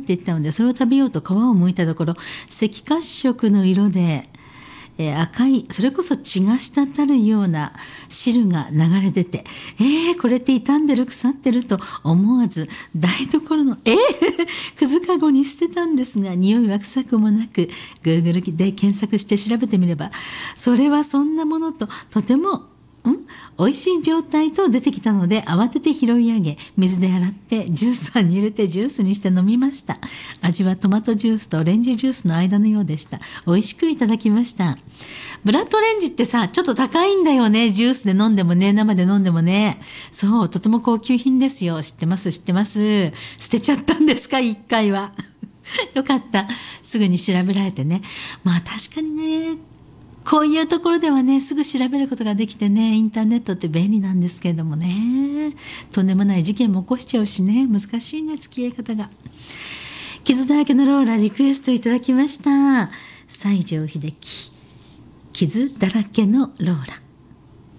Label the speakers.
Speaker 1: っていったので、それを食べようと皮を剥いたところ、赤褐色の色で、赤い、それこそ血が滴るような汁が流れ出て、これって傷んでる、腐ってると思わず台所のくずかごに捨てたんですが、匂いは臭くもなく、Google で検索して調べてみれば、それはそんなものととても美味しい状態と出てきたので、慌てて拾い上げ、水で洗ってジューサーに入れてジュースにして飲みました。味はトマトジュースとオレンジジュースの間のようでした。美味しくいただきました。ブラッドオレンジってさ、ちょっと高いんだよね。ジュースで飲んでもね、生で飲んでもね。そう、とても高級品ですよ。知ってます、知ってます。捨てちゃったんですか、一回は。よかった。すぐに調べられてね。まあ確かにね、こういうところではね、すぐ調べることができてね、インターネットって便利なんですけれどもね、とんでもない事件も起こしちゃうしね、難しいね、付き合い方が。傷だらけのローラ、リクエストいただきました。西城秀樹、傷だらけのローラ。